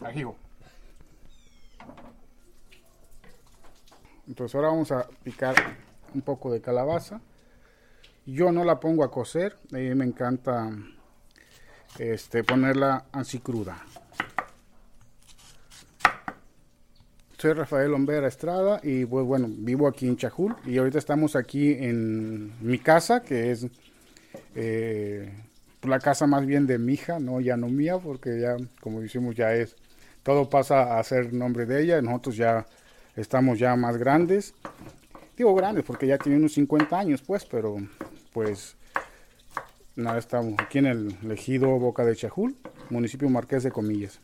ajío. Entonces ahora vamos a picar un poco de calabaza. Yo no la pongo a cocer, a mí me encanta ponerla así cruda. Soy Rafael Ombera Estrada y pues bueno, vivo aquí en Chajul y ahorita estamos aquí en mi casa, que es la casa más bien de mi hija, no ya no mía, porque ya como decimos ya es, todo pasa a ser nombre de ella, nosotros ya estamos ya más grandes, digo grandes porque ya tiene unos 50 años pues, pero pues nada, estamos aquí en el ejido Boca de Chajul, municipio Marqués de Comillas.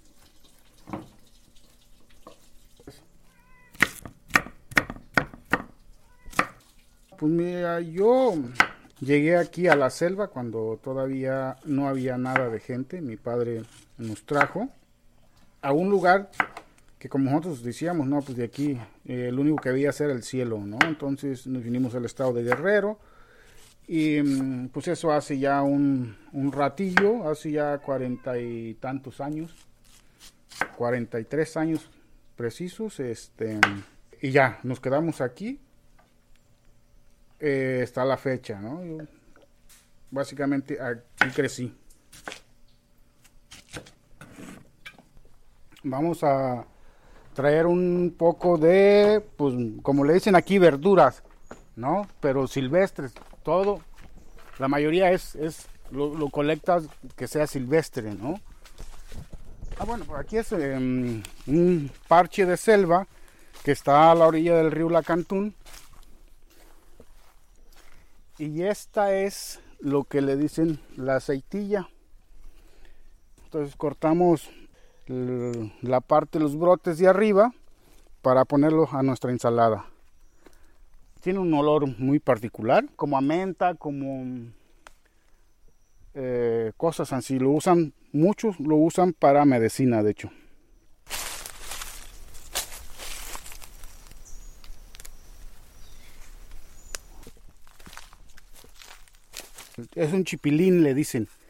Pues mira, yo llegué aquí a la selva cuando todavía no había nada de gente. Mi padre nos trajo a un lugar que como nosotros decíamos, no, pues de aquí lo único que había era el cielo, ¿no? Entonces nos vinimos al estado de Guerrero y pues eso hace ya un ratillo, hace ya 40 y tantos años, 43 años precisos, y ya, nos quedamos aquí. Está la fecha, ¿no? Yo básicamente aquí crecí. Vamos a traer un poco de, pues, como le dicen aquí, verduras, ¿no? Pero silvestres, todo. La mayoría lo colectas que sea silvestre, ¿no? Bueno, pues aquí es un parche de selva que está a la orilla del río Lacantún. Y esta es lo que le dicen la aceitilla. Entonces cortamos la parte de los brotes de arriba para ponerlos a nuestra ensalada. Tiene un olor muy particular, como a menta, como cosas así. Muchos lo usan para medicina, de hecho. Es un chipilín, le dicen.